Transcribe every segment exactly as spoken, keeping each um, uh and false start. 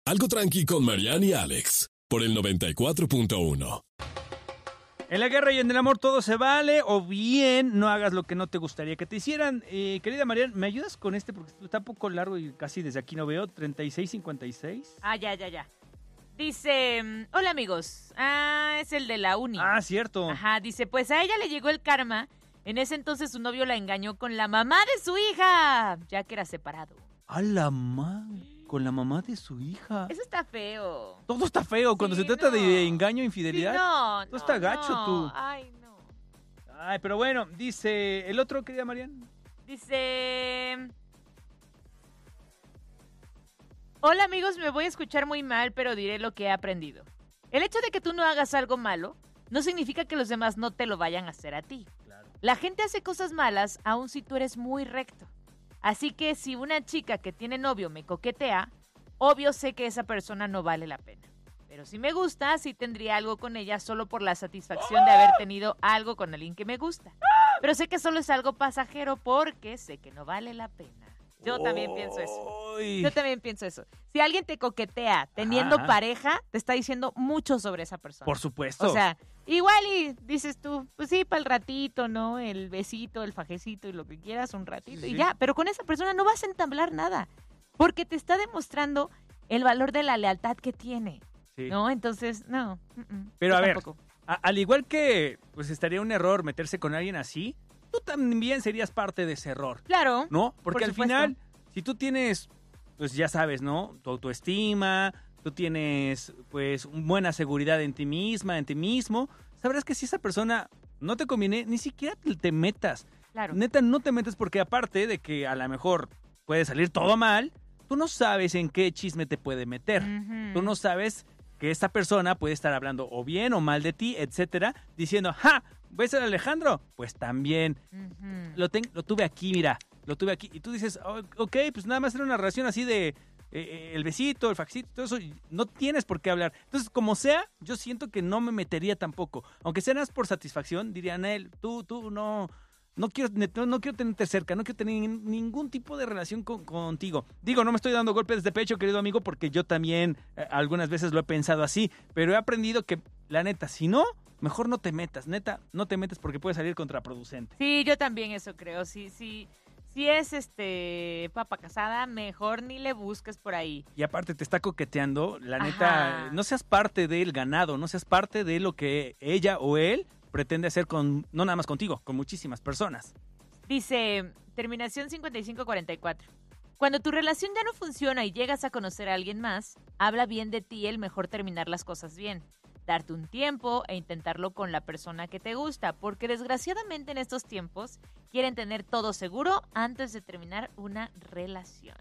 Algo tranqui con Mariana y Alex, por el noventa y cuatro punto uno. En la guerra y en el amor todo se vale, o bien no hagas lo que no te gustaría que te hicieran. Eh, querida Mariana, ¿me ayudas con este? Porque está un poco largo y casi desde aquí no veo. treinta y seis cincuenta y seis. Ah, ya, ya, ya. Dice, hola amigos. Ah, es el de la uni. Ah, cierto. Ajá, dice, pues a ella le llegó el karma. En ese entonces su novio la engañó con la mamá de su hija, ya que era separado. A la madre, con la mamá de su hija. Eso está feo. Todo está feo cuando Sí, se trata no. de engaño e infidelidad. Sí, no, Todo no, está gacho, no. tú. Ay, no. Ay, pero bueno, dice el otro, querida Mariana. Dice... Hola amigos, me voy a escuchar muy mal, pero diré lo que he aprendido. El hecho de que tú no hagas algo malo no significa que los demás no te lo vayan a hacer a ti. Claro. La gente hace cosas malas aun si tú eres muy recto. Así que si una chica que tiene novio me coquetea, obvio sé que esa persona no vale la pena. Pero si me gusta, sí tendría algo con ella solo por la satisfacción de haber tenido algo con alguien que me gusta. Pero sé que solo es algo pasajero porque sé que no vale la pena. Yo también pienso eso. Uy. Yo también pienso eso. Si alguien te coquetea teniendo Ajá. pareja, te está diciendo mucho sobre esa persona. Por supuesto. O sea, igual y dices tú, pues sí, para el ratito, ¿no? El besito, el fajecito y lo que quieras un ratito Sí, y sí. ya. Pero con esa persona no vas a entablar nada porque te está demostrando el valor de la lealtad que tiene, Sí. ¿no? Entonces, no. mm-mm, Pero yo a ver, tampoco. A- al igual que pues estaría un error meterse con alguien así, tú también serías parte de ese error, Claro. ¿no? Porque Por al supuesto. final, si tú tienes, pues ya sabes, ¿no? Tu autoestima, tú tienes pues buena seguridad en ti misma, en ti mismo, sabrás que si esa persona no te conviene, ni siquiera te, te metas. Claro. Neta, no te metas porque aparte de que a lo mejor puede salir todo mal, tú no sabes en qué chisme te puede meter. Ujú. Tú no sabes que esta persona puede estar hablando o bien o mal de ti, etcétera, diciendo, ¡ja! ¿Ves al Alejandro? Pues también. Ujú. Lo, ten- lo tuve aquí, mira. Lo tuve aquí. Y tú dices, oh, ok, pues nada más era una relación así de eh, eh, el besito, el faxito, todo eso. y No tienes por qué hablar. Entonces, como sea, yo siento que no me metería tampoco. Aunque sea nada más por satisfacción, dirían él, tú, tú, no... No quiero, no, no quiero tenerte cerca, no quiero tener nin- ningún tipo de relación con- contigo. Digo, no me estoy dando golpes de pecho, querido amigo, porque yo también eh, algunas veces lo he pensado así, pero he aprendido que, la neta, si no, mejor no te metas, neta, no te metas porque puede salir contraproducente. Sí, yo también eso creo. Sí, sí. Si es este papa casada, mejor ni le busques por ahí. Y aparte te está coqueteando, la neta, Ajá. no seas parte del ganado, no seas parte de lo que ella o él pretende hacer con, no nada más contigo, con muchísimas personas. Dice, terminación cincuenta y cinco cuarenta y cuatro. Cuando tu relación ya no funciona y llegas a conocer a alguien más, habla bien de ti, el mejor terminar las cosas bien. Darte un tiempo e intentarlo con la persona que te gusta, porque desgraciadamente en estos tiempos quieren tener todo seguro antes de terminar una relación.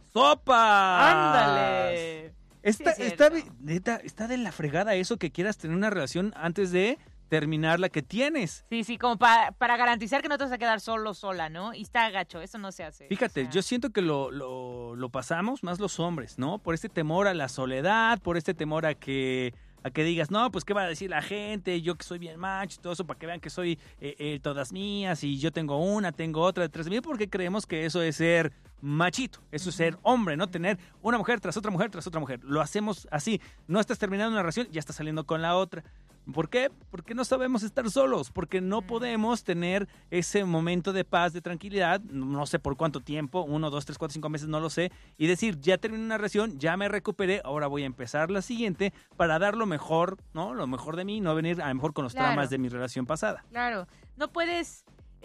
¡Sopa! ¡Ándale! Está, Sí, es está, cierto. de- neta, está de la fregada eso que quieras tener una relación antes de terminar la que tienes. Sí, sí, como pa- para garantizar que no te vas a quedar solo, sola, ¿no? Y está gacho, eso no se hace. Fíjate, o sea, yo siento que lo, lo, lo pasamos más los hombres, ¿no? Por este temor a la soledad, por este temor a que a que digas, no, pues qué va a decir la gente, yo que soy bien macho y todo eso, para que vean que soy eh, eh, todas mías y yo tengo una, tengo otra detrás de mí, porque creemos que eso es ser machito, eso es ser hombre, ¿no? Tener una mujer tras otra mujer tras otra mujer. Lo hacemos así, no estás terminando una relación, ya estás saliendo con la otra. ¿Por qué? Porque no sabemos estar solos, porque no podemos tener ese momento de paz, de tranquilidad, no sé por cuánto tiempo, uno, dos, tres, cuatro, cinco meses, no lo sé, y decir, ya terminé una relación, ya me recuperé, ahora voy a empezar la siguiente para dar lo mejor, ¿no? Lo mejor de mí, no venir a lo mejor con los Claro. traumas de mi relación pasada. Claro, no puedes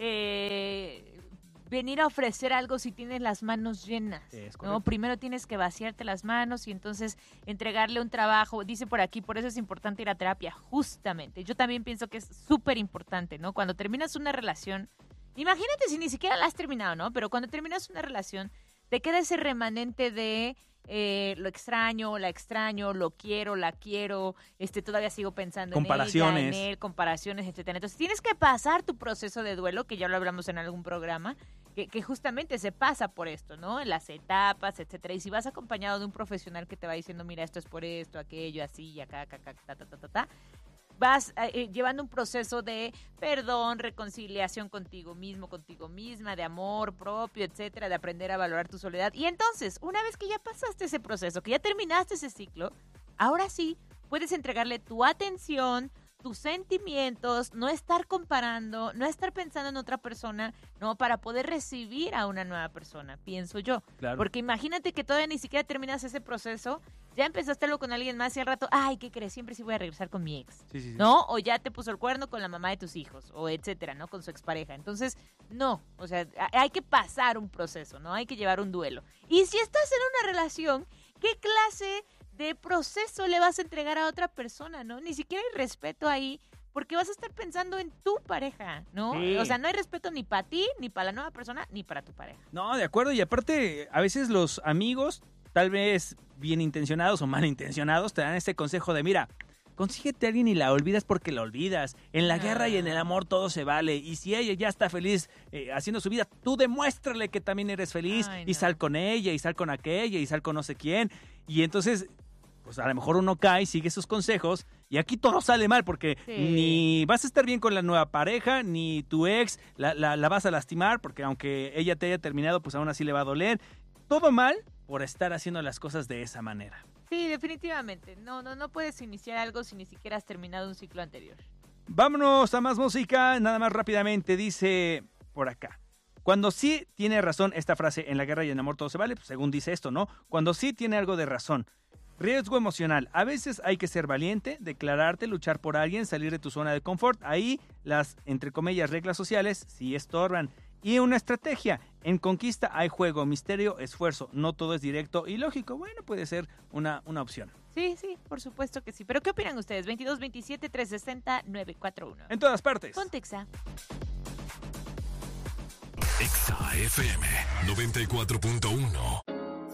eh, venir a ofrecer algo si tienes las manos llenas, Es ¿no? correcto. Primero tienes que vaciarte las manos y entonces entregarle un trabajo. Dice por aquí, por eso es importante ir a terapia, justamente. Yo también pienso que es súper importante, ¿no? Cuando terminas una relación, imagínate si ni siquiera la has terminado, ¿no? Pero cuando terminas una relación, te queda ese remanente de eh, lo extraño, la extraño, lo quiero, la quiero, este todavía sigo pensando en Comparaciones. ella, en él, comparaciones, etcétera. Entonces tienes que pasar tu proceso de duelo, que ya lo hablamos en algún programa, que, que justamente se pasa por esto, ¿no? En las etapas, etcétera. Y si vas acompañado de un profesional que te va diciendo, mira, esto es por esto, aquello, así, y acá, acá, acá, ta, ta, ta, ta, ta, vas eh, llevando un proceso de perdón, reconciliación contigo mismo, contigo misma, de amor propio, etcétera, de aprender a valorar tu soledad. Y entonces, una vez que ya pasaste ese proceso, que ya terminaste ese ciclo, ahora sí puedes entregarle tu atención, tus sentimientos, no estar comparando, no estar pensando en otra persona, no, para poder recibir a una nueva persona, pienso yo. Claro. Porque imagínate que todavía ni siquiera terminas ese proceso, ya empezaste algo con alguien más y al rato, ay, ¿qué crees? Siempre sí voy a regresar con mi ex, Sí, sí, sí. ¿no? O ya te puso el cuerno con la mamá de tus hijos, o etcétera, ¿no? Con su expareja. Entonces, no, o sea, hay que pasar un proceso, ¿no? Hay que llevar un duelo. Y si estás en una relación, ¿qué clase de proceso le vas a entregar a otra persona, no? Ni siquiera hay respeto ahí, porque vas a estar pensando en tu pareja, ¿no? Sí. O sea, no hay respeto ni para ti, ni para la nueva persona, ni para tu pareja. No, de acuerdo. Y aparte, a veces los amigos, tal vez bien intencionados o mal intencionados, te dan este consejo de, mira, consíguete a alguien y la olvidas porque la olvidas. En la Ah. guerra y en el amor todo se vale. Y si ella ya está feliz eh, haciendo su vida, tú demuéstrale que también eres feliz. Ay, y no. sal con ella, y sal con aquella, y sal con no sé quién. Y entonces, pues a lo mejor uno cae, sigue sus consejos, y aquí todo sale mal, porque Sí. ni vas a estar bien con la nueva pareja, ni tu ex la, la, la vas a lastimar, porque aunque ella te haya terminado, pues aún así le va a doler. Todo mal por estar haciendo las cosas de esa manera. Sí, definitivamente. No, no, no puedes iniciar algo si ni siquiera has terminado un ciclo anterior. Vámonos a más música, nada más rápidamente, dice por acá. Cuando sí tiene razón esta frase, en la guerra y en el amor todo se vale, pues según dice esto, ¿no? Cuando sí tiene algo de razón. Riesgo emocional. A veces hay que ser valiente, declararte, luchar por alguien, salir de tu zona de confort. Ahí las, entre comillas, reglas sociales sí estorban. Y una estrategia. En conquista hay juego, misterio, esfuerzo. No todo es directo y lógico. Bueno, puede ser una, una opción. Sí, sí, por supuesto que sí. ¿Pero qué opinan ustedes? veintidós veintisiete trescientos sesenta nueve cuatro uno. En todas partes. Contexa. Exa F M noventa y cuatro punto uno.